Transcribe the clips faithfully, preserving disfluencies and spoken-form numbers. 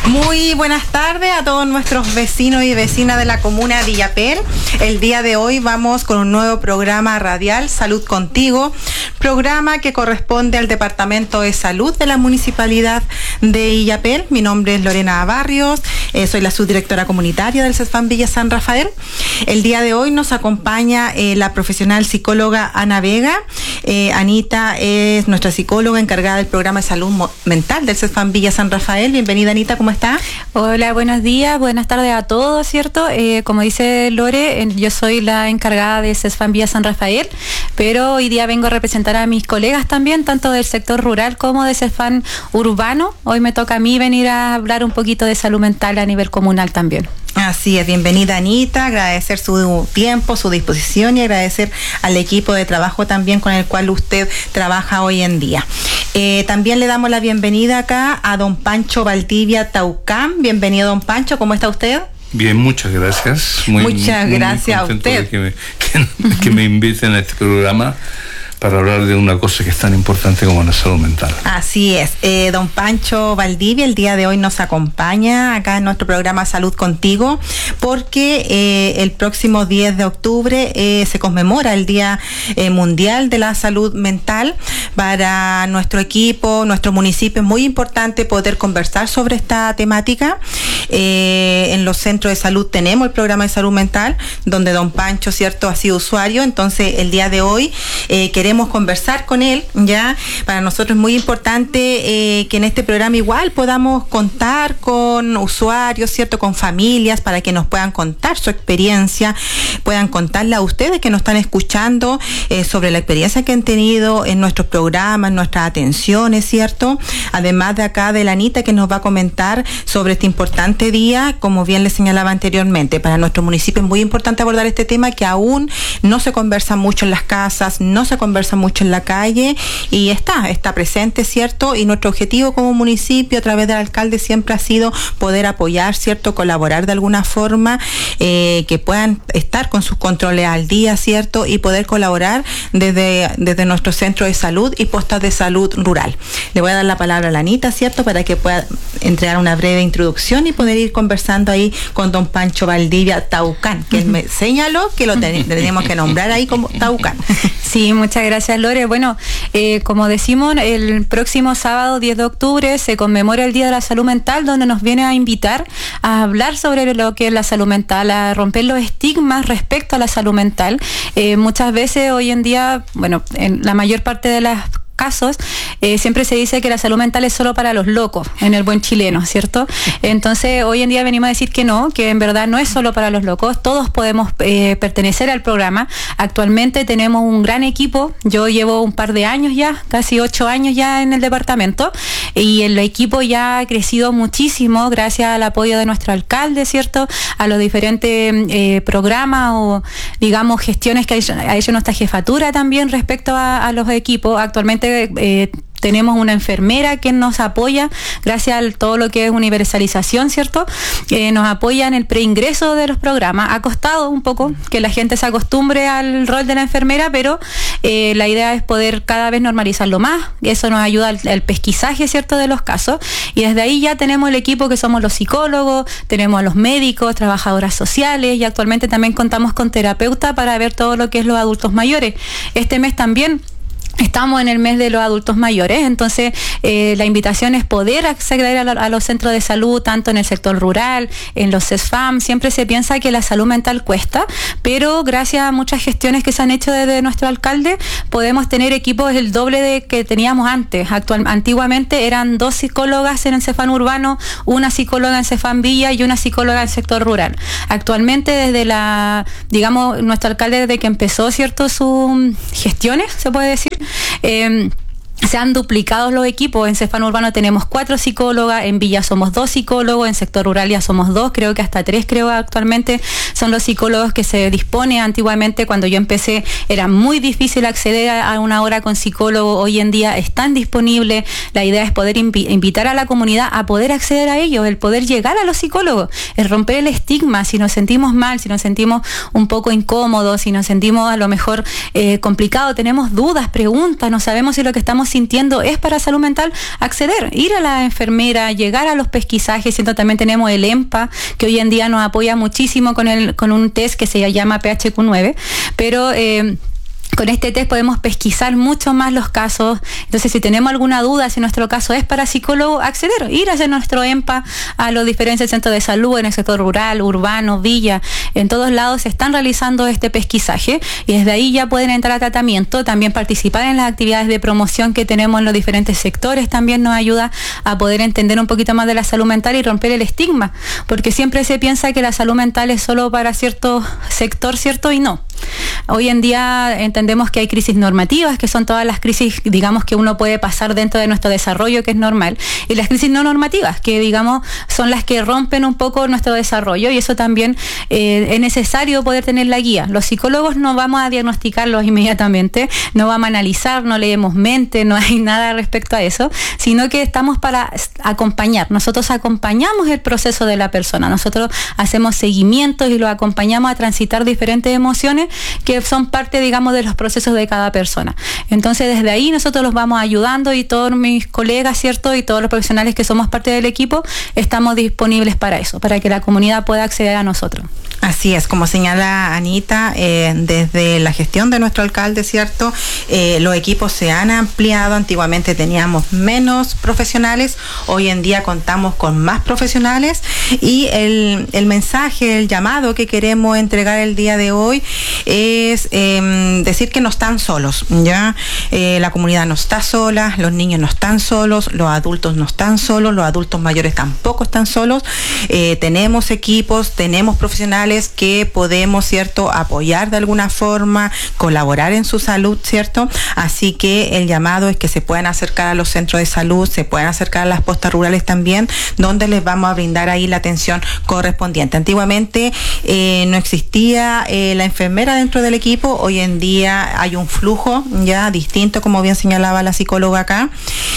Muy buenas tardes a todos nuestros vecinos y vecinas de la comuna de Illapel. El día de hoy vamos con un nuevo programa radial, Salud Contigo, programa que corresponde al Departamento de Salud de la Municipalidad de Illapel. Mi nombre es Lorena Barrios, eh, soy la subdirectora comunitaria del CESFAM Villa San Rafael. El día de hoy nos acompaña eh, la profesional psicóloga Ana Vega. Eh, Anita es nuestra psicóloga encargada del programa de salud mental del CESFAM Villa San Rafael. Bienvenida, Anita, ¿cómo está? Hola, buenos días, buenas tardes a todos, ¿cierto? Eh, como dice Lore, eh, yo soy la encargada de CESFAM Villa San Rafael, pero hoy día vengo a representar a mis colegas también, tanto del sector rural como de CESFAM urbano. Hoy me toca a mí venir a hablar un poquito de salud mental a nivel comunal también. Así es, bienvenida Anita, agradecer su tiempo, su disposición y agradecer al equipo de trabajo también con el cual usted trabaja hoy en día. Eh, también le damos la bienvenida acá a don Pancho Valdivia Taucán. Bienvenido, don Pancho, ¿cómo está usted? Bien, muchas gracias. Muy, muchas muy, gracias muy a usted. De que, me, que, que me inviten a este programa para hablar de una cosa que es tan importante como la salud mental. Así es. Eh, don Pancho Valdivia el día de hoy nos acompaña acá en nuestro programa Salud Contigo, porque eh, el próximo diez de octubre eh, se conmemora el Día eh, Mundial de la Salud Mental. Para nuestro equipo, nuestro municipio, es muy importante poder conversar sobre esta temática. Eh, en los centros de salud tenemos el programa de salud mental, donde don Pancho, cierto, ha sido usuario. Entonces, el día de hoy eh, queremos Queremos conversar con él, ya. Para nosotros es muy importante eh, que en este programa igual podamos contar con usuarios, ¿cierto? Con familias, para que nos puedan contar su experiencia, puedan contarle a ustedes que nos están escuchando eh, sobre la experiencia que han tenido en nuestros programas, en nuestras atenciones, ¿cierto? Además de acá de la Anita, que nos va a comentar sobre este importante día, como bien les señalaba anteriormente. Para nuestro municipio es muy importante abordar este tema que aún no se conversa mucho en las casas, no se conversa mucho en la calle y está, está presente, ¿cierto? Y nuestro objetivo como municipio a través del alcalde siempre ha sido poder apoyar, ¿cierto? Colaborar de alguna forma, eh, que puedan estar con sus controles al día, ¿cierto? Y poder colaborar desde, desde nuestro centro de salud y postas de salud rural. Le voy a dar la palabra a la Anita, ¿cierto? Para que pueda entregar una breve introducción y poder ir conversando ahí con don Pancho Valdivia Taucán, que él me señaló que lo ten- tenemos que nombrar ahí como Taucán. Sí, muchas gracias, Lore. Bueno, eh, como decimos, el próximo sábado diez de octubre se conmemora el Día de la Salud Mental, donde nos viene a invitar a hablar sobre lo que es la salud mental, a romper los estigmas respecto a la salud mental. Eh, muchas veces hoy en día, bueno, en la mayor parte de las casos, eh, siempre se dice que la salud mental es solo para los locos, en el buen chileno, ¿cierto? Entonces, hoy en día venimos a decir que no, que en verdad no es solo para los locos, todos podemos eh, pertenecer al programa. Actualmente tenemos un gran equipo, yo llevo un par de años ya, casi ocho años ya en el departamento, y el equipo ya ha crecido muchísimo gracias al apoyo de nuestro alcalde, ¿cierto? A los diferentes eh, programas o, digamos, gestiones que ha hecho, ha hecho nuestra jefatura también respecto a, a los equipos. Actualmente Eh, tenemos una enfermera que nos apoya gracias a todo lo que es universalización, ¿cierto? Eh, nos apoya en el preingreso de los programas. Ha costado un poco que la gente se acostumbre al rol de la enfermera, pero eh, la idea es poder cada vez normalizarlo más. Eso nos ayuda al, al pesquisaje, ¿cierto?, de los casos. Y desde ahí ya tenemos el equipo que somos los psicólogos, tenemos a los médicos, trabajadoras sociales y actualmente también contamos con terapeuta para ver todo lo que es los adultos mayores. Este mes también estamos en el mes de los adultos mayores, entonces eh, la invitación es poder acceder a, lo, a los centros de salud, tanto en el sector rural, en los CESFAM. Siempre se piensa que la salud mental cuesta, pero gracias a muchas gestiones que se han hecho desde nuestro alcalde, podemos tener equipos el doble de que teníamos antes. Actual, antiguamente eran dos psicólogas en el CESFAM urbano, una psicóloga en CESFAM Villa y una psicóloga en el sector rural. Actualmente, desde la, digamos, nuestro alcalde desde que empezó, ¿cierto?, sus gestiones, se puede decir, Eh, se han duplicado los equipos. En CESFAM urbano tenemos cuatro psicólogas, en Villa somos dos psicólogos, en sector rural ya somos dos, creo que hasta tres creo actualmente son los psicólogos que se dispone. Antiguamente, cuando yo empecé, era muy difícil acceder a una hora con psicólogo. Hoy en día están disponibles. La idea es poder invi- invitar a la comunidad a poder acceder a ellos, el poder llegar a los psicólogos, el romper el estigma. Si nos sentimos mal, si nos sentimos un poco incómodos, si nos sentimos a lo mejor eh, complicado, tenemos dudas, preguntas, no sabemos si lo que estamos estamos sintiendo es para salud mental, acceder, ir a la enfermera, llegar a los pesquisajes. Siento también tenemos el EMPA, que hoy en día nos apoya muchísimo con, el, con un test que se llama P H Q nueve, pero... Eh, con este test podemos pesquisar mucho más los casos. Entonces, si tenemos alguna duda, si nuestro caso es para psicólogo, acceder, ir a hacer nuestro EMPA a los diferentes centros de salud, en el sector rural, urbano, villa, en todos lados se están realizando este pesquisaje y desde ahí ya pueden entrar a tratamiento, también participar en las actividades de promoción que tenemos en los diferentes sectores, también nos ayuda a poder entender un poquito más de la salud mental y romper el estigma, porque siempre se piensa que la salud mental es solo para cierto sector, ¿cierto? Y no. Hoy en día entendemos que hay crisis normativas, que son todas las crisis, digamos, que uno puede pasar dentro de nuestro desarrollo, que es normal, y las crisis no normativas, que digamos son las que rompen un poco nuestro desarrollo, y eso también eh, es necesario poder tener la guía. Los psicólogos no vamos a diagnosticarlos inmediatamente, no vamos a analizar, no leemos mente, no hay nada respecto a eso, sino que estamos para acompañar. Nosotros acompañamos el proceso de la persona, nosotros hacemos seguimientos y lo acompañamos a transitar diferentes emociones que son parte, digamos, de los procesos de cada persona. Entonces, desde ahí nosotros los vamos ayudando y todos mis colegas, ¿cierto? Y todos los profesionales que somos parte del equipo, estamos disponibles para eso, para que la comunidad pueda acceder a nosotros. Así es, como señala Anita, eh, desde la gestión de nuestro alcalde, ¿cierto? Eh, los equipos se han ampliado, antiguamente teníamos menos profesionales, hoy en día contamos con más profesionales y el, el mensaje, el llamado que queremos entregar el día de hoy es eh, decir que no están solos, ¿ya? Eh, la comunidad no está sola, los niños no están solos, los adultos no están solos, los adultos mayores tampoco están solos, eh, tenemos equipos, tenemos profesionales que podemos, ¿cierto?, apoyar de alguna forma, colaborar en su salud, ¿cierto? Así que el llamado es que se puedan acercar a los centros de salud, se puedan acercar a las postas rurales también, donde les vamos a brindar ahí la atención correspondiente. Antiguamente eh, no existía eh, la enfermera dentro del equipo, hoy en día hay un flujo ya distinto, como bien señalaba la psicóloga acá.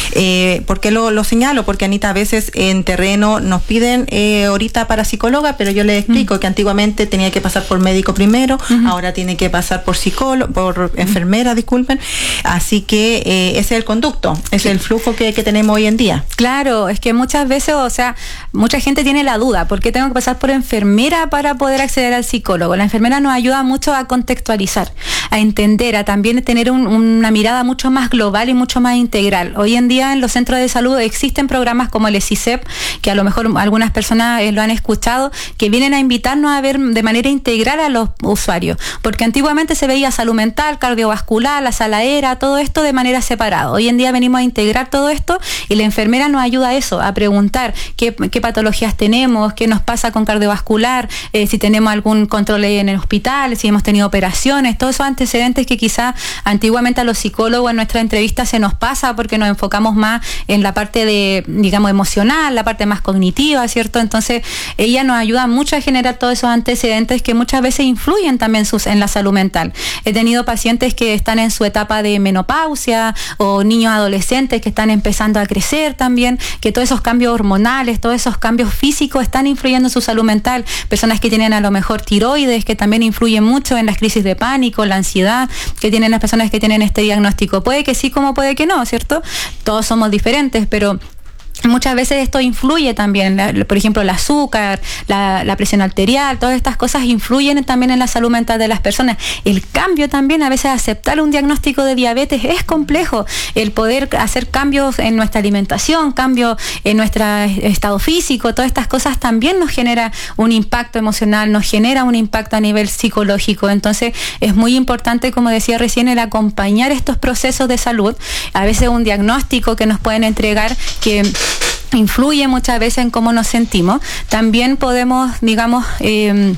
Eh, ¿Por qué lo, lo señalo? Porque, Anita, a veces en terreno nos piden eh, ahorita para psicóloga, pero yo les explico mm. que antiguamente tenía que pasar por médico primero, uh-huh. ahora tiene que pasar por psicólogo, por uh-huh. enfermera, disculpen. Así que eh, ese es el conducto, ese es el flujo que, que tenemos hoy en día. Claro, es que muchas veces, o sea, mucha gente tiene la duda, ¿por qué tengo que pasar por enfermera para poder acceder al psicólogo? La enfermera nos ayuda mucho a contextualizar, a entender, a también tener un, una mirada mucho más global y mucho más integral. Hoy en día en los centros de salud existen programas como el E S I C E P, que a lo mejor algunas personas eh, lo han escuchado, que vienen a invitarnos a ver de manera integral a los usuarios, porque antiguamente se veía salud mental, cardiovascular, la saladera, todo esto de manera separada. Hoy en día venimos a integrar todo esto y la enfermera nos ayuda a eso, a preguntar qué, qué patologías tenemos, qué nos pasa con cardiovascular, eh, si tenemos algún control en el hospital, si hemos tenido operaciones, todos esos antecedentes que quizá antiguamente a los psicólogos en nuestra entrevista se nos pasa porque nos enfocamos más en la parte de, digamos, emocional, la parte más cognitiva, ¿cierto? Entonces ella nos ayuda mucho a generar todos esos antecedentes que muchas veces influyen también sus, en la salud mental. He tenido pacientes que están en su etapa de menopausia o niños adolescentes que están empezando a crecer también, que todos esos cambios hormonales, todos esos cambios físicos están influyendo en su salud mental. Personas que tienen a lo mejor tiroides, que también influyen mucho en las crisis de pánico, la ansiedad, que tienen las personas que tienen este diagnóstico. Puede que sí, como puede que no, ¿cierto? Todos somos diferentes, pero muchas veces esto influye también, por ejemplo, el azúcar, la, la presión arterial, todas estas cosas influyen también en la salud mental de las personas. El cambio también, a veces aceptar un diagnóstico de diabetes es complejo. El poder hacer cambios en nuestra alimentación, cambios en nuestro estado físico, todas estas cosas también nos genera un impacto emocional, nos genera un impacto a nivel psicológico. Entonces es muy importante, como decía recién, el acompañar estos procesos de salud. A veces un diagnóstico que nos pueden entregar que influye muchas veces en cómo nos sentimos. También podemos, digamos, eh,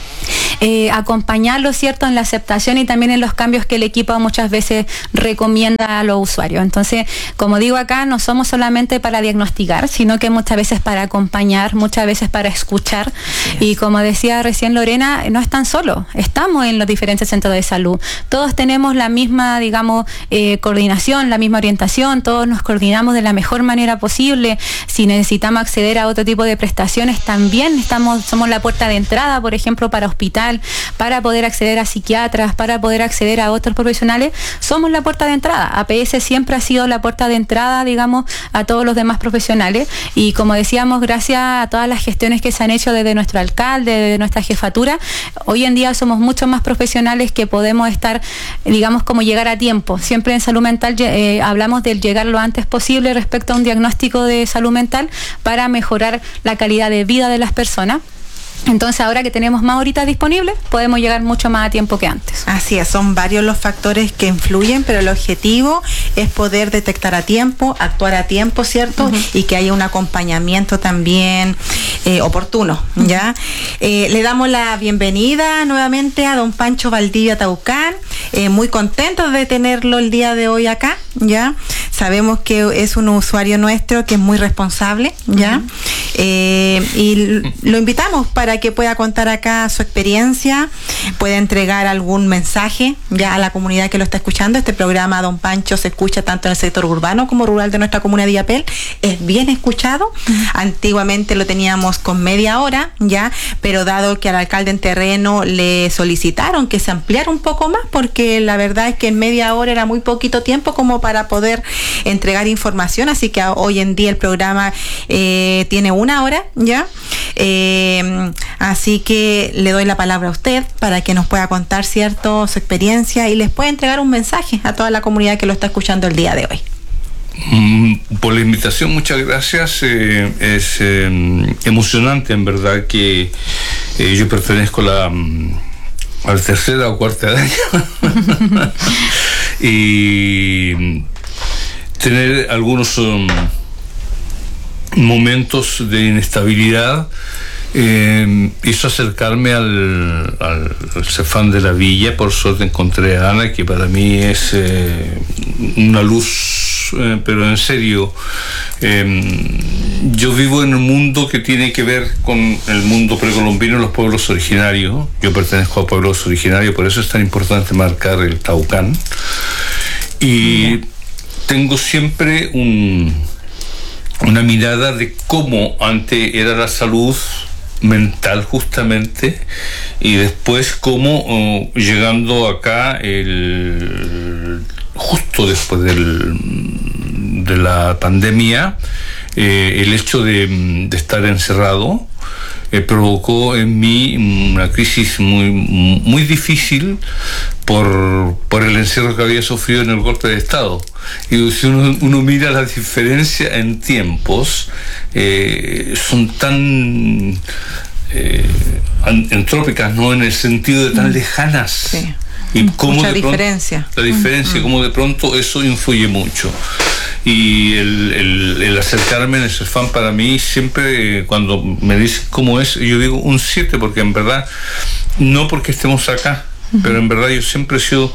Eh, acompañarlo, ¿cierto?, en la aceptación y también en los cambios que el equipo muchas veces recomienda a los usuarios. Entonces, como digo acá, no somos solamente para diagnosticar, sino que muchas veces para acompañar, muchas veces para escuchar. Yes. Y como decía recién Lorena, no están solos, estamos en los diferentes centros de salud. Todos tenemos la misma, digamos, eh, coordinación, la misma orientación, todos nos coordinamos de la mejor manera posible. Si necesitamos acceder a otro tipo de prestaciones, también estamos, somos la puerta de entrada, por ejemplo, para hospitales mental, para poder acceder a psiquiatras, para poder acceder a otros profesionales, somos la puerta de entrada. A P S siempre ha sido la puerta de entrada, digamos, a todos los demás profesionales, y como decíamos, gracias a todas las gestiones que se han hecho desde nuestro alcalde, desde nuestra jefatura, hoy en día somos mucho más profesionales que podemos estar, digamos, como llegar a tiempo. Siempre en salud mental eh, hablamos del llegar lo antes posible respecto a un diagnóstico de salud mental para mejorar la calidad de vida de las personas. Entonces, ahora que tenemos más horitas disponibles, podemos llegar mucho más a tiempo que antes. Así es, son varios los factores que influyen, pero el objetivo es poder detectar a tiempo, actuar a tiempo, ¿cierto? Uh-huh. Y que haya un acompañamiento también eh, oportuno, ¿ya? Uh-huh. Eh, le damos la bienvenida nuevamente a don Pancho Valdivia Taucán, eh, muy contentos de tenerlo el día de hoy acá, ¿ya? Sabemos que es un usuario nuestro que es muy responsable, ¿ya? Uh-huh. Eh, y lo invitamos para que pueda contar acá su experiencia, pueda entregar algún mensaje ya a la comunidad que lo está escuchando. Este programa, don Pancho, se escucha tanto en el sector urbano como rural de nuestra comuna de Illapel, es bien escuchado. Uh-huh. Antiguamente lo teníamos con media hora, ya, pero dado que al alcalde en terreno le solicitaron que se ampliara un poco más, porque la verdad es que en media hora era muy poquito tiempo como para poder entregar información, así que hoy en día el programa eh, tiene una hora, ya. Eh, así que le doy la palabra a usted para que nos pueda contar, cierto, su experiencia y les pueda entregar un mensaje a toda la comunidad que lo está escuchando el día de hoy. Mm, por la invitación, muchas gracias. Eh, es eh, emocionante, en verdad, que eh, yo pertenezco a la, a la tercera o cuarta edad y tener algunos um, momentos de inestabilidad eh, hizo acercarme al, al, al Cefam de la Villa. Por suerte encontré a Ana, que para mí es eh, una luz, eh, pero en serio, eh, yo vivo en un mundo que tiene que ver con el mundo precolombino y los pueblos originarios. Yo pertenezco a pueblos originarios, por eso es tan importante marcar el Taucán. Y tengo siempre un, una mirada de cómo antes era la salud mental, justamente, y después cómo uh, llegando acá el, justo después del, de la pandemia, eh, el hecho de, de estar encerrado eh, provocó en mí una crisis muy, muy difícil por, por el encierro que había sufrido en el golpe de Estado. Y si uno, uno mira la diferencia en tiempos, eh, son tan eh, entrópicas, ¿no? En el sentido de tan lejanas. Sí. Y cómo mucha de pronto, diferencia. La diferencia, mm. como de pronto eso influye mucho. Y el, el, el acercarme en el Cefam para mí siempre, cuando me dicen cómo es, yo digo un siete, porque en verdad, no porque estemos acá, uh-huh. pero en verdad yo siempre he sido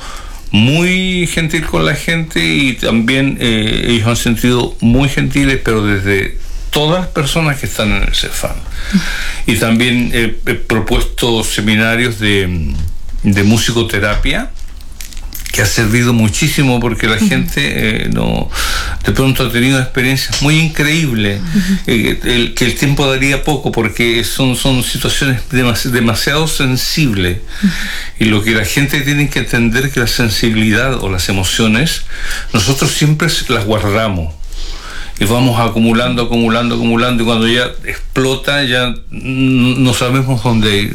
muy gentil con la gente y también eh, ellos han sentido muy gentiles, pero desde todas las personas que están en el Cefam. Uh-huh. Y también he, he propuesto seminarios de, de musicoterapia, que ha servido muchísimo, porque la uh-huh. gente eh, no de pronto ha tenido experiencias muy increíbles, uh-huh. eh, el, que el tiempo daría poco, porque son, son situaciones demas, demasiado sensibles, uh-huh. y lo que la gente tiene que entender que la sensibilidad o las emociones nosotros siempre las guardamos y vamos acumulando, acumulando, acumulando, y cuando ya explota ya no sabemos dónde ir.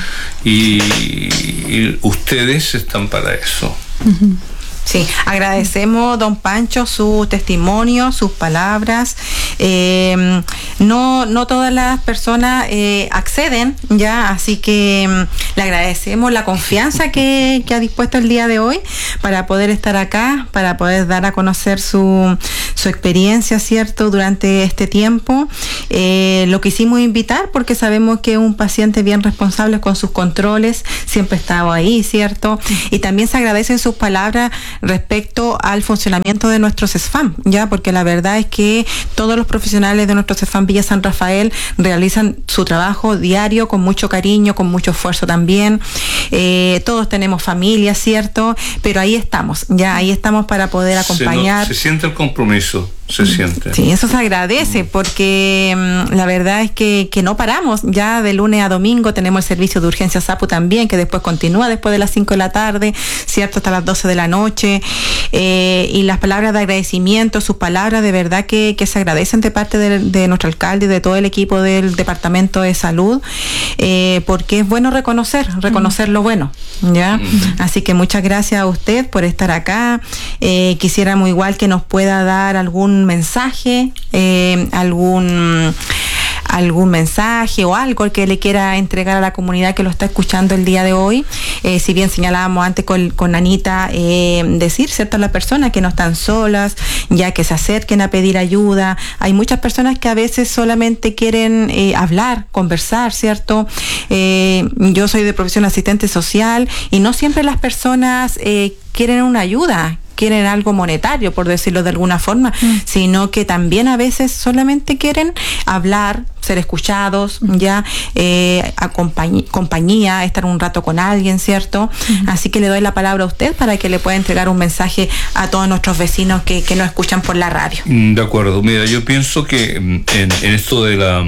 Y, y ustedes están para eso. Uh-huh. Sí, agradecemos, don Pancho, su testimonio, sus palabras. Eh, no, no todas las personas eh, acceden, ya, así que um, le agradecemos la confianza que, que ha dispuesto el día de hoy para poder estar acá, para poder dar a conocer su, su experiencia, ¿cierto?, durante este tiempo. Eh, lo quisimos invitar porque sabemos que es un paciente bien responsable con sus controles, siempre ha estado ahí, ¿cierto? Y también se agradecen sus palabras respecto al funcionamiento de nuestro CESFAM, ya, porque la verdad es que todos los profesionales de nuestro CESFAM Villa San Rafael realizan su trabajo diario con mucho cariño, con mucho esfuerzo también. Eh, todos tenemos familia, ¿cierto? Pero ahí estamos, ya, ahí estamos para poder acompañar. Se, no, se siente el compromiso. Se siente. Sí, eso se agradece porque mmm, la verdad es que, que no paramos. Ya de lunes a domingo tenemos el servicio de urgencia SAPU también, que después continúa después de las cinco de la tarde, ¿cierto? Hasta las doce de la noche. Eh, y las palabras de agradecimiento, sus palabras de verdad que, que se agradecen de parte de, de nuestro alcalde y de todo el equipo del Departamento de Salud, eh, porque es bueno reconocer, reconocer mm. lo bueno, ¿ya? Mm. Así que muchas gracias a usted por estar acá. Eh, quisiéramos igual que nos pueda dar algún mensaje, eh, algún algún mensaje o algo que le quiera entregar a la comunidad que lo está escuchando el día de hoy. Eh, si bien señalábamos antes con, con Anita, eh, decir, ¿cierto?, a las personas que no están solas, ya que se acerquen a pedir ayuda. Hay muchas personas que a veces solamente quieren eh, hablar, conversar, ¿cierto? Eh, yo soy de profesión asistente social y no siempre las personas eh, quieren una ayuda, quieren algo monetario, por decirlo de alguna forma, mm. sino que también a veces solamente quieren hablar, ser escuchados, mm. ya, eh, acompañ- compañía, estar un rato con alguien, ¿cierto? Mm. Así que le doy la palabra a usted para que le pueda entregar un mensaje a todos nuestros vecinos que, que nos escuchan por la radio. De acuerdo, mira, yo pienso que en, en esto de la,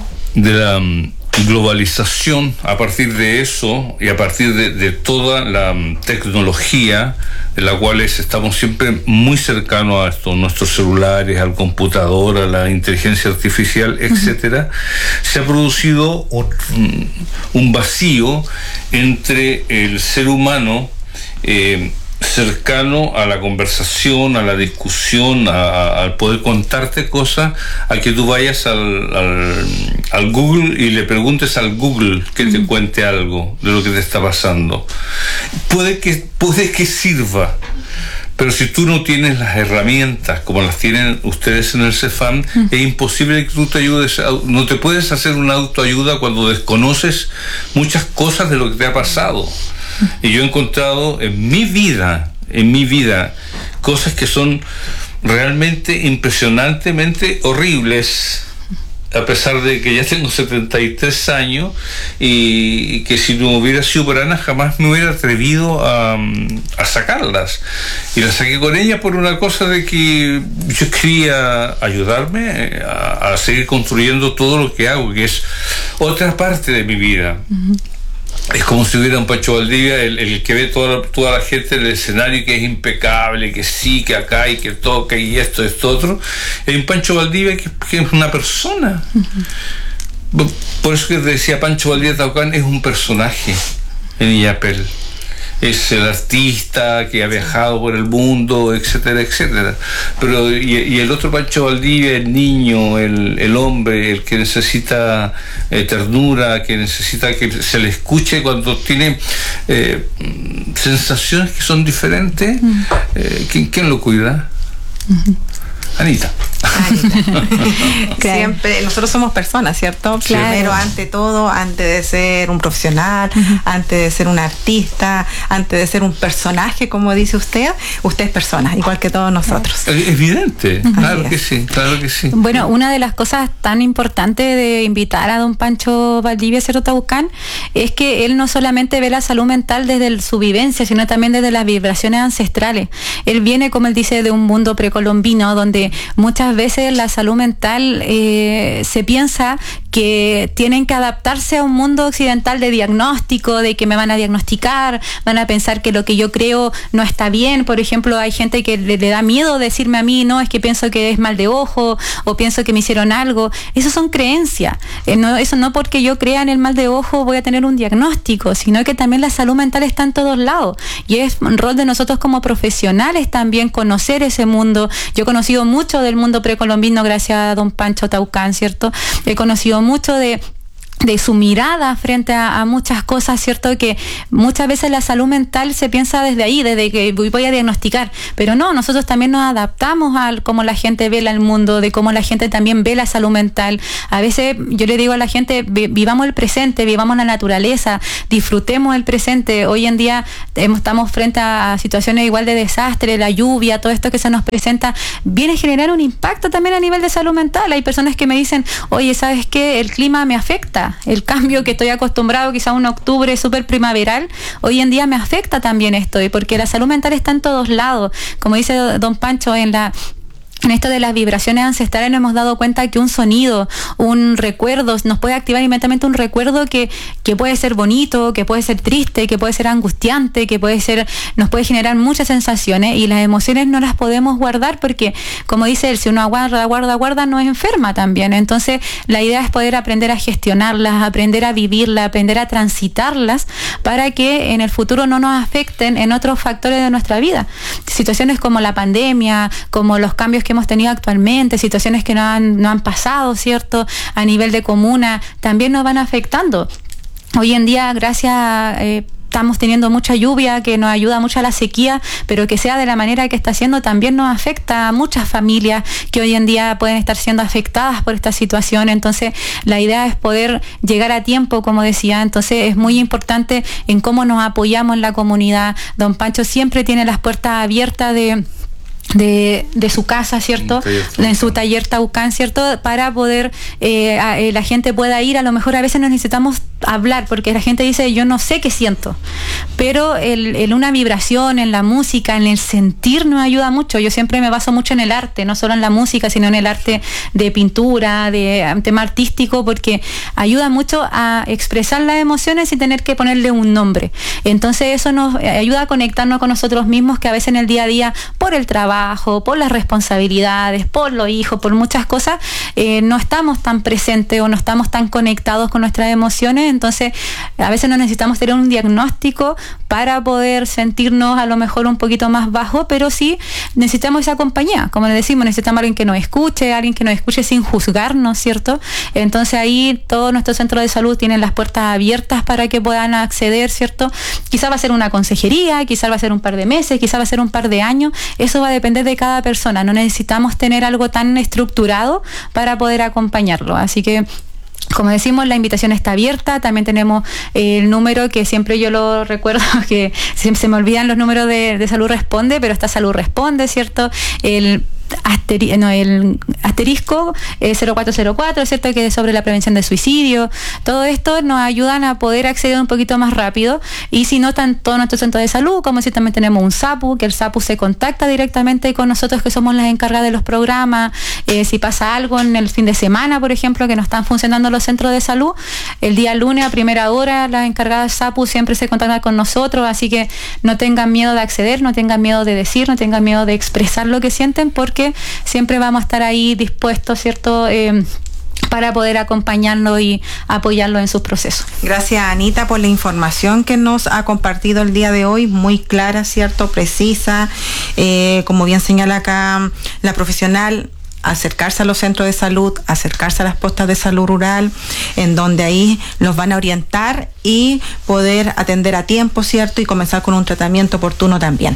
de la globalización, a partir de eso y a partir de, de toda la tecnología de la cual es, estamos siempre muy cercanos a esto, nuestros celulares, al computador, a la inteligencia artificial, etcétera, uh-huh. se ha producido un, un vacío entre el ser humano eh, cercano a la conversación, a la discusión, al poder contarte cosas, a que tú vayas al, al, al Google y le preguntes al Google que te cuente algo de lo que te está pasando. Puede que, puede que sirva, pero si tú no tienes las herramientas como las tienen ustedes en el CESFAM, mm. es imposible que tú te ayudes. No te puedes hacer una autoayuda cuando desconoces muchas cosas de lo que te ha pasado. Y yo he encontrado en mi vida, en mi vida, cosas que son realmente impresionantemente horribles, a pesar de que ya tengo setenta y tres años y que si no hubiera sido por Ana jamás me hubiera atrevido a, a sacarlas. Y las saqué con ella por una cosa de que yo quería ayudarme a, a seguir construyendo todo lo que hago, que es otra parte de mi vida. Uh-huh. Es como si hubiera un Pancho Valdivia, el, el que ve toda, toda la gente en el escenario, que es impecable, que sí, que acá y que toca y esto, esto, otro. Hay un Pancho Valdivia que, que es una persona. Uh-huh. Por eso que decía Pancho Valdivia Taucán, es un personaje en Illapel. Es el artista que ha viajado por el mundo, etcétera, etcétera. Pero y, y el otro Pancho Valdivia, el niño, el, el hombre, el que necesita eh, ternura, que necesita que se le escuche cuando tiene eh, sensaciones que son diferentes, uh-huh. eh, ¿quién, ¿quién lo cuida? Uh-huh. Anita. Anita. Siempre, nosotros somos personas, ¿cierto? Claro. Primero, ante todo, antes de ser un profesional, uh-huh. antes de ser un artista, antes de ser un personaje, como dice usted, usted es persona, igual que todos nosotros. Es evidente, uh-huh. claro que sí, claro que sí. Bueno, una de las cosas tan importantes de invitar a don Pancho Valdivia Cerro Taucán es que él no solamente ve la salud mental desde su vivencia, sino también desde las vibraciones ancestrales. Él viene, como él dice, de un mundo precolombino donde muchas veces la salud mental eh, se piensa que tienen que adaptarse a un mundo occidental de diagnóstico, de que me van a diagnosticar, van a pensar que lo que yo creo no está bien. Por ejemplo, hay gente que le, le da miedo decirme a mí, no, es que pienso que es mal de ojo o pienso que me hicieron algo. Eso son creencias. Eh, no, eso no porque yo crea en el mal de ojo voy a tener un diagnóstico, sino que también la salud mental está en todos lados. Y es un rol de nosotros como profesionales también conocer ese mundo. Yo he conocido mucho del mundo precolombino gracias a don Pancho Taucán, ¿cierto? He conocido mucho de de su mirada frente a, a muchas cosas, ¿cierto? Que muchas veces la salud mental se piensa desde ahí, desde que voy a diagnosticar, pero no, nosotros también nos adaptamos a cómo la gente ve el mundo, de cómo la gente también ve la salud mental. A veces yo le digo a la gente, vivamos el presente, vivamos la naturaleza, disfrutemos el presente. Hoy en día estamos frente a situaciones igual de desastre, la lluvia, todo esto que se nos presenta, viene a generar un impacto también a nivel de salud mental. Hay personas que me dicen, oye, ¿sabes qué? El clima me afecta. El cambio que estoy acostumbrado, quizá un octubre súper primaveral, hoy en día me afecta también esto, y porque la salud mental está en todos lados. Como dice don Pancho, en la en esto de las vibraciones ancestrales nos hemos dado cuenta que un sonido, un recuerdo, nos puede activar inmediatamente un recuerdo que, que puede ser bonito, que puede ser triste, que puede ser angustiante, que puede ser, nos puede generar muchas sensaciones, y las emociones no las podemos guardar porque, como dice él, si uno guarda, guarda, guarda, no es enferma también. Entonces, la idea es poder aprender a gestionarlas, aprender a vivirlas, aprender a transitarlas para que en el futuro no nos afecten en otros factores de nuestra vida. Situaciones como la pandemia, como los cambios que que hemos tenido actualmente, situaciones que no han, no han pasado, ¿cierto? A nivel de comuna, también nos van afectando. Hoy en día, gracias a... Eh, estamos teniendo mucha lluvia que nos ayuda mucho a la sequía, pero que sea de la manera que está haciendo también nos afecta a muchas familias que hoy en día pueden estar siendo afectadas por esta situación. Entonces, la idea es poder llegar a tiempo, como decía. Entonces, es muy importante en cómo nos apoyamos en la comunidad. Don Pancho siempre tiene las puertas abiertas de... De, de su casa, ¿cierto? En su taller Taucán, ¿cierto? Para poder, eh, a, eh, la gente pueda ir. A lo mejor a veces nos necesitamos hablar, porque la gente dice, yo no sé qué siento, pero el, el una vibración en la música, en el sentir, nos ayuda mucho. Yo siempre me baso mucho en el arte, no solo en la música, sino en el arte de pintura, de um, tema artístico, porque ayuda mucho a expresar las emociones sin tener que ponerle un nombre. Entonces eso nos ayuda a conectarnos con nosotros mismos, que a veces en el día a día, por el trabajo, por las responsabilidades, por los hijos, por muchas cosas, eh, no estamos tan presentes o no estamos tan conectados con nuestras emociones. Entonces, a veces no necesitamos tener un diagnóstico para poder sentirnos a lo mejor un poquito más bajo, pero sí necesitamos esa compañía. Como le decimos, necesitamos a alguien que nos escuche, alguien que nos escuche sin juzgarnos, ¿cierto? Entonces ahí todos nuestros centros de salud tienen las puertas abiertas para que puedan acceder, ¿cierto? Quizá va a ser una consejería, quizá va a ser un par de meses, quizá va a ser un par de años. Eso va a depender de cada persona. No necesitamos tener algo tan estructurado para poder acompañarlo. Así que, como decimos, la invitación está abierta. También tenemos eh, el número que siempre yo lo recuerdo, que siempre se me olvidan los números de, de Salud Responde, pero está Salud Responde, ¿cierto? El Asteri no, el asterisco eh, cero cuatro cero cuatro, ¿cierto? Que es sobre la prevención de suicidio. Todo esto nos ayudan a poder acceder un poquito más rápido, y si no, están todos nuestros centros de salud, como si también tenemos un SAPU, que el SAPU se contacta directamente con nosotros, que somos las encargadas de los programas. Eh, si pasa algo en el fin de semana, por ejemplo, que no están funcionando los centros de salud, el día lunes a primera hora las encargadas del SAPU siempre se contactan con nosotros, así que no tengan miedo de acceder, no tengan miedo de decir, no tengan miedo de expresar lo que sienten, porque siempre vamos a estar ahí dispuestos, ¿cierto?, Eh, para poder acompañarlo y apoyarlo en sus procesos. Gracias, Anita, por la información que nos ha compartido el día de hoy, muy clara, ¿cierto?, precisa, eh, como bien señala acá la profesional. Acercarse a los centros de salud, acercarse a las postas de salud rural, en donde ahí los van a orientar y poder atender a tiempo, ¿cierto? Y comenzar con un tratamiento oportuno también.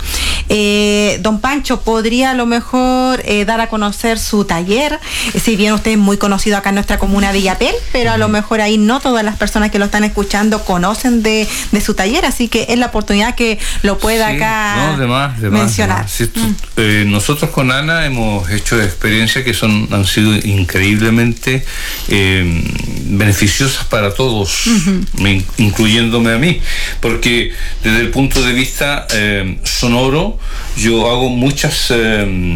Eh, don Pancho, ¿podría a lo mejor eh, dar a conocer su taller? Eh, si bien usted es muy conocido acá en nuestra comuna de Illapel, pero a lo mejor ahí no todas las personas que lo están escuchando conocen de, de su taller, así que es la oportunidad que lo pueda sí, acá no, de más, de mencionar. Más, de más. Sí, mm. eh, nosotros con Ana hemos hecho experiencias que son han sido increíblemente eh, beneficiosas para todos, uh-huh. me, incluyéndome a mí, porque desde el punto de vista eh, sonoro yo hago muchas eh,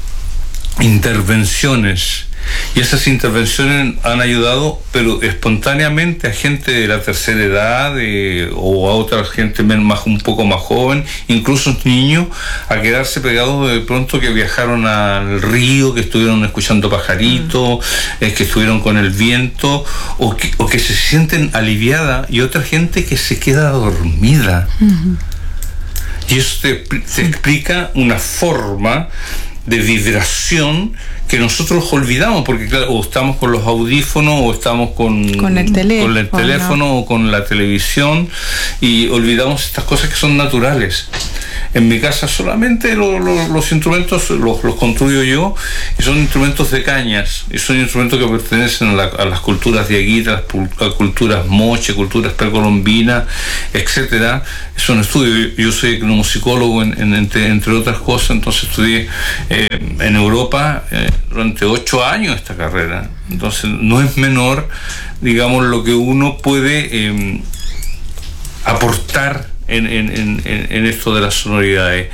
intervenciones, y esas intervenciones han ayudado, pero espontáneamente, a gente de la tercera edad eh, o a otra gente más, un poco más joven, incluso niños, a quedarse pegados de pronto, que viajaron al río, que estuvieron escuchando pajaritos, mm. eh, que estuvieron con el viento, o que, o que se sienten aliviadas, y otra gente que se queda dormida. Mm-hmm. Y eso te, te explica una forma de vibración que nosotros olvidamos, porque claro, o estamos con los audífonos o estamos con, con el teléfono, con el teléfono ¿no? o con la televisión, y olvidamos estas cosas que son naturales. En mi casa solamente lo, lo, los instrumentos los, los construyo yo, y son instrumentos de cañas, y son instrumentos que pertenecen a, la, a las culturas dieguitas, a culturas moche, culturas precolombinas, etcétera. Es un estudio. Yo soy etnomusicólogo en, en, entre, entre otras cosas, entonces estudié eh, en Europa eh, durante ocho años esta carrera. Entonces no es menor, digamos, lo que uno puede eh, aportar En, en, en, en esto de las sonoridades,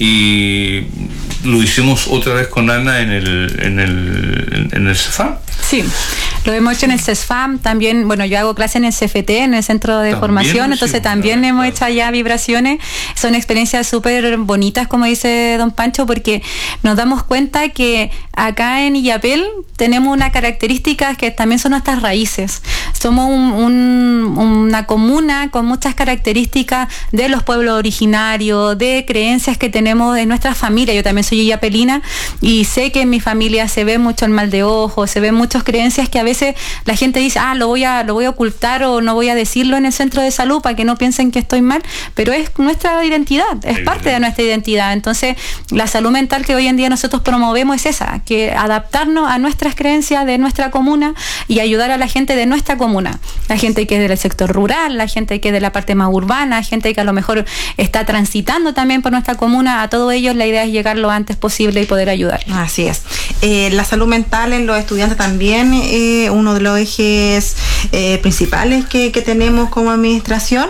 y lo hicimos otra vez con Ana en el en el en el CESFAM. Sí, lo hemos hecho en el CESFAM también. Bueno, yo hago clase en el C F T, en el Centro de También, Formación, entonces sí, también claro, hemos claro. hecho allá vibraciones. Son experiencias súper bonitas, como dice don Pancho, porque nos damos cuenta que acá en Illapel tenemos unas características que también son nuestras raíces. Somos un, un, una comuna con muchas características de los pueblos originarios, de creencias que tenemos en nuestra familia. Yo también soy illapelina y sé que en mi familia se ve mucho el mal de ojo, se ven muchas creencias que a veces la gente dice, ah, lo voy a lo voy a ocultar o no voy a decirlo en el centro de salud para que no piensen que estoy mal, pero es nuestra identidad, es parte de nuestra identidad. Entonces, la salud mental que hoy en día nosotros promovemos es esa, que adaptarnos a nuestras creencias de nuestra comuna y ayudar a la gente de nuestra comuna, la gente que es del sector rural, la gente que es de la parte más urbana, gente que a lo mejor está transitando también por nuestra comuna. A todos ellos la idea es llegar lo antes posible y poder ayudar. Así es. Eh, la salud mental en los estudiantes también, eh, uno de los ejes eh, principales que, que tenemos como administración.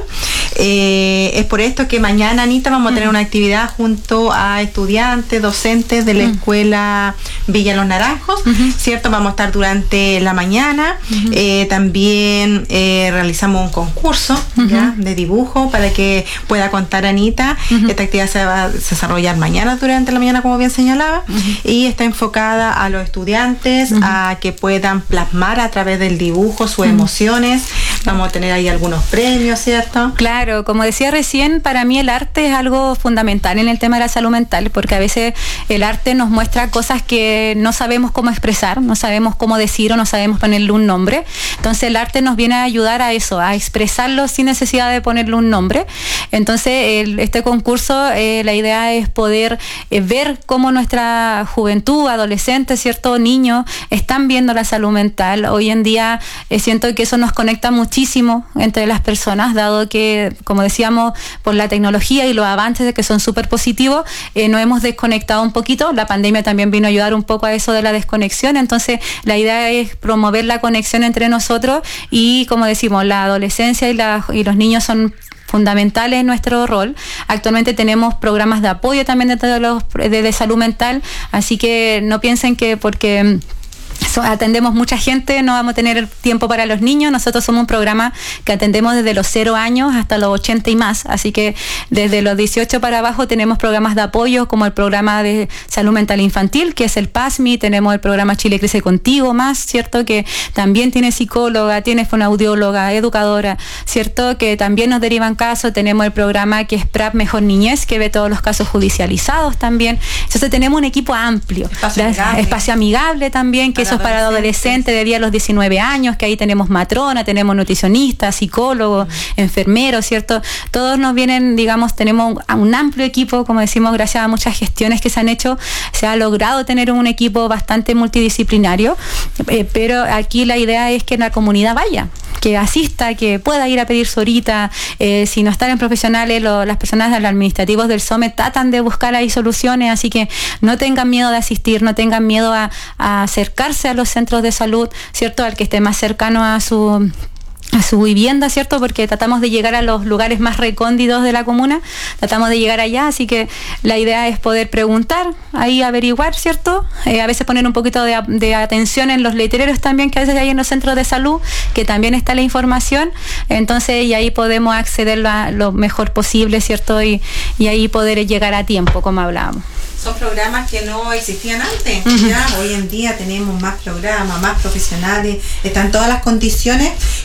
Eh, es por esto que mañana, Anita, vamos a tener una actividad junto a estudiantes, docentes de la uh-huh. escuela Villa Los Naranjos, uh-huh. ¿cierto? Vamos a estar durante la mañana. Uh-huh. Eh, también eh, realizamos un concurso uh-huh. ¿ya? de dibujo para que pueda contar Anita. Uh-huh. Esta actividad se va a desarrollar mañana durante la mañana, como bien señalaba, uh-huh. y está enfocada a los estudiantes, uh-huh. a que puedan plasmar a través del dibujo sus uh-huh. emociones. Vamos a tener ahí algunos premios, ¿cierto? Claro, como decía recién, para mí el arte es algo fundamental en el tema de la salud mental, porque a veces el arte nos muestra cosas que no sabemos cómo expresar, no sabemos cómo decir o no sabemos ponerle un nombre. Entonces el arte nos viene a ayudar a eso, a expresarlo sin necesidad de ponerle un nombre. Entonces el, este concurso, eh, la idea es poder eh, ver cómo nuestra juventud, adolescentes, ciertos niños están viendo la salud mental. Hoy en día eh, siento que eso nos conecta muchísimo entre las personas, dado que, como decíamos, por la tecnología y los avances de que son súper positivos, eh, nos hemos desconectado un poquito. La pandemia también vino a ayudar un poco a eso de la desconexión. Entonces la idea es promover la conexión entre nosotros y, como decimos, la adolescencia y, la, y los niños son fundamentales en nuestro rol. Actualmente tenemos programas de apoyo también de, los, de, de salud mental, así que no piensen que porque So, atendemos mucha gente, no vamos a tener tiempo para los niños. Nosotros somos un programa que atendemos desde los cero años hasta los ochenta y más, así que desde los dieciocho para abajo tenemos programas de apoyo como el programa de salud mental infantil, que es el PASMI, tenemos el programa Chile Crece Contigo Más, ¿cierto? Que también tiene psicóloga, tiene fonoaudióloga, educadora, ¿cierto? Que también nos derivan casos. Tenemos el programa que es PRAP Mejor Niñez, que ve todos los casos judicializados también. Entonces tenemos un equipo amplio. Espacio amigable, espacio amigable también, que eso es para adolescentes de día a los diecinueve años, que ahí tenemos matrona, tenemos nutricionistas, psicólogos, mm. enfermeros, ¿cierto? Todos nos vienen, digamos, tenemos un, un amplio equipo, como decimos, gracias a muchas gestiones que se han hecho, se ha logrado tener un equipo bastante multidisciplinario, eh, pero aquí la idea es que la comunidad vaya, que asista, que pueda ir a pedir su horita. Eh, si no están en profesionales, lo, las personas administrativos del SOME tratan de buscar ahí soluciones, así que no tengan miedo de asistir, no tengan miedo a, a acercarse a los centros de salud, ¿cierto? Al que esté más cercano a su a su vivienda, ¿cierto? Porque tratamos de llegar a los lugares más recónditos de la comuna, tratamos de llegar allá, así que la idea es poder preguntar, ahí averiguar, ¿cierto? Eh, a veces poner un poquito de, de atención en los letreros también que a veces hay en los centros de salud, que también está la información, entonces y ahí podemos acceder a lo mejor posible, ¿cierto? Y, y ahí poder llegar a tiempo, como hablábamos. Son programas que no existían antes. Uh-huh. Ya hoy en día tenemos más programas, más profesionales, están todas las condiciones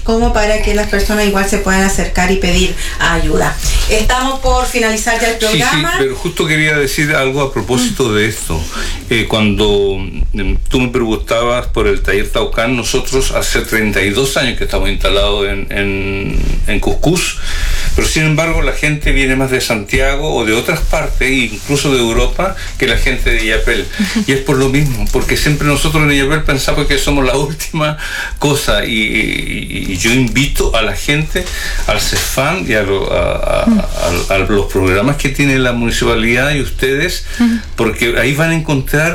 como para que las personas igual se puedan acercar y pedir ayuda. Estamos por finalizar ya el programa. Sí, sí, pero justo quería decir algo a propósito mm. de esto. Eh, cuando eh, tú me preguntabas por el taller Taucán, nosotros hace treinta y dos años que estamos instalados en, en, en Cuscús, pero sin embargo la gente viene más de Santiago o de otras partes, incluso de Europa, que la gente de Illapel. Y es por lo mismo, porque siempre nosotros en Illapel pensamos que somos la última cosa, y, y, y yo invito a la gente al CEFAM y a, lo, a, a, a, a los programas que tiene la municipalidad y ustedes, porque ahí van a encontrar